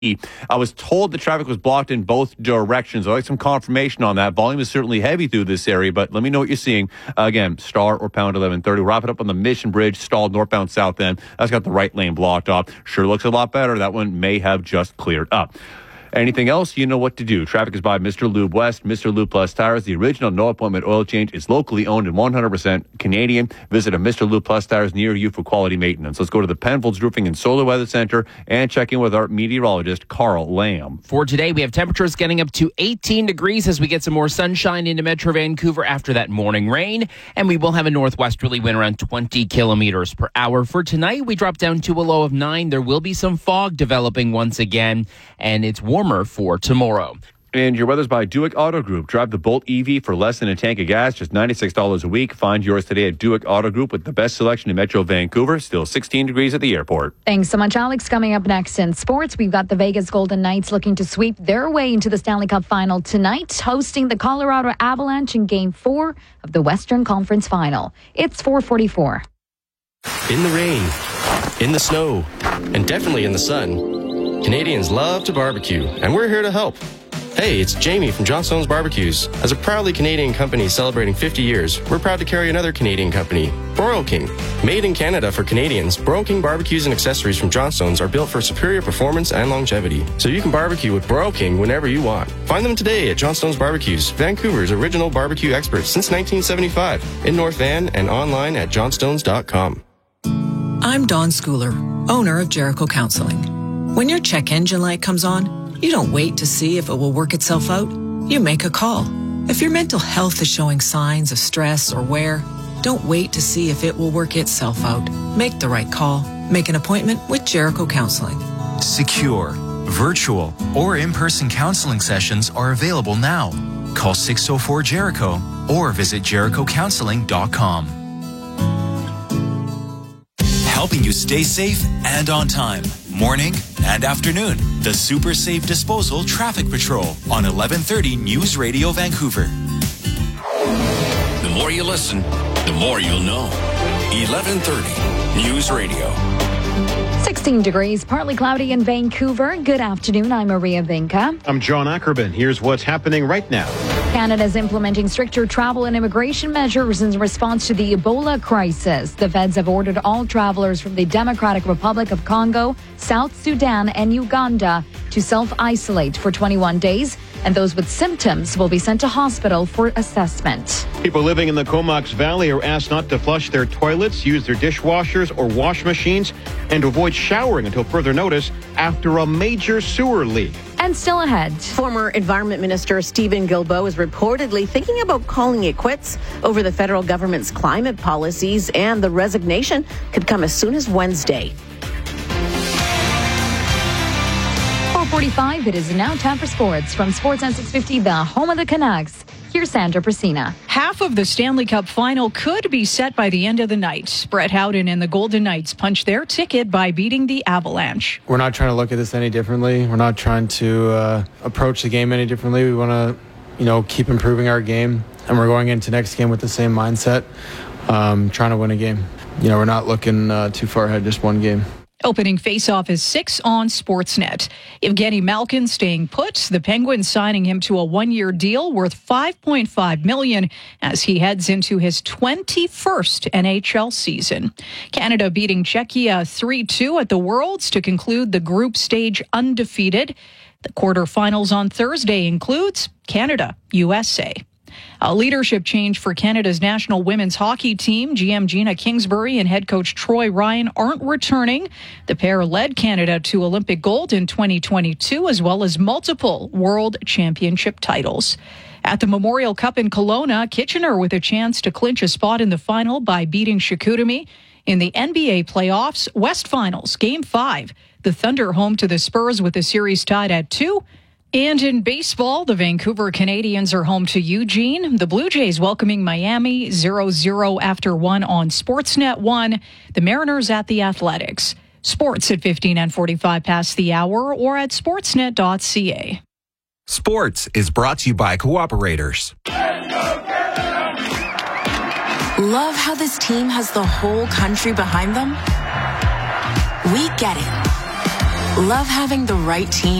I was told the traffic was blocked in both directions. I'd like some confirmation on that. Volume is certainly heavy through this area, but let me know what you're seeing. Again, star or pound 1130. Wrap it up on the Mission Bridge, stalled northbound south end. That's got the right lane blocked off. Sure looks a lot better. That one may have just cleared up. Anything else, you know what to do. Traffic is by Mr. Lube West, Mr. Lube Plus Tires. The original no-appointment oil change is locally owned and 100% Canadian. Visit a Mr. Lube Plus Tires near you for quality maintenance. Let's go to the Penfolds Roofing and Solar Weather Center and check in with our meteorologist, Carl Lamb. For today, we have temperatures getting up to 18 degrees as we get some more sunshine into Metro Vancouver after that morning rain. And we will have a northwesterly wind around 20 kilometers per hour. For tonight, we drop down to a low of 9. There will be some fog developing once again, and it's warmer for tomorrow. And your weather's by Duick Auto Group. Drive the Bolt EV for less than a tank of gas, just $96 a week. Find yours today at Duick Auto Group with the best selection in Metro Vancouver. Still 16 degrees at the airport. Thanks so much, Alex. Coming up next in sports, we've got the Vegas Golden Knights looking to sweep their way into the Stanley Cup Final tonight, hosting the Colorado Avalanche in Game 4 of the Western Conference Final. It's 4:44. In the rain, in the snow, and definitely in the sun, Canadians love to barbecue, and we're here to help. Hey, it's Jamie from Johnstone's Barbecues. As a proudly Canadian company celebrating 50 years, we're proud to carry another Canadian company, Broil King. Made in Canada for Canadians, Broil King barbecues and accessories from Johnstone's are built for superior performance and longevity, so you can barbecue with Broil King whenever you want. Find them today at Johnstone's Barbecues, Vancouver's original barbecue experts since 1975, in North Van and online at johnstones.com. I'm Dawn Schooler, owner of Jericho Counseling. When your check engine light comes on, you don't wait to see if it will work itself out. You make a call. If your mental health is showing signs of stress or wear, don't wait to see if it will work itself out. Make the right call. Make an appointment with Jericho Counseling. Secure, virtual, or in-person counseling sessions are available now. Call 604-JERICHO or visit jerichocounseling.com. Helping you stay safe and on time. Morning and afternoon. The Super Safe Disposal Traffic Patrol on 1130 News Radio Vancouver. The more you listen, the more you'll know. 1130 News Radio. 16 degrees, partly cloudy in Vancouver. Good afternoon. I'm Maria Vinca. I'm John Ackerman. Here's what's happening right now. Canada is implementing stricter travel and immigration measures in response to the Ebola crisis. The feds have ordered all travelers from the Democratic Republic of Congo, South Sudan, and Uganda to self-isolate for 21 days, and those with symptoms will be sent to hospital for assessment. People living in the Comox Valley are asked not to flush their toilets, use their dishwashers or wash machines, and to avoid showering until further notice after a major sewer leak. And still ahead, former Environment Minister Stephen Guilbeault is reportedly thinking about calling it quits over the federal government's climate policies, and the resignation could come as soon as Wednesday. 4:45, it is now time for sports. From Sportsnet 650, the home of the Canucks, here's Sandra Persina. Half of the Stanley Cup Final could be set by the end of the night. Brett Howden and the Golden Knights punched their ticket by beating the Avalanche. We're not trying to look at this any differently. We're not trying to approach the game any differently. We want to, keep improving our game, and we're going into next game with the same mindset, trying to win a game. We're not looking too far ahead, just one game. Opening faceoff is 6 on Sportsnet. Evgeny Malkin staying put. The Penguins signing him to a one-year deal worth $5.5 million as he heads into his 21st NHL season. Canada beating Czechia 3-2 at the Worlds to conclude the group stage undefeated. The quarterfinals on Thursday includes Canada, USA. A leadership change for Canada's national women's hockey team. GM Gina Kingsbury and head coach Troy Ryan aren't returning. The pair led Canada to Olympic gold in 2022, as well as multiple world championship titles. At the Memorial Cup in Kelowna, Kitchener with a chance to clinch a spot in the final by beating Chicoutimi. In the NBA playoffs, West Finals, Game 5. The Thunder home to the Spurs with the series tied at 2. And in baseball, the Vancouver Canadians are home to Eugene. The Blue Jays welcoming Miami 0-0 after 1 on Sportsnet 1. The Mariners at the Athletics. Sports at 15 and 45 past the hour or at sportsnet.ca. Sports is brought to you by Cooperators. Love how this team has the whole country behind them? We get it. Love having the right team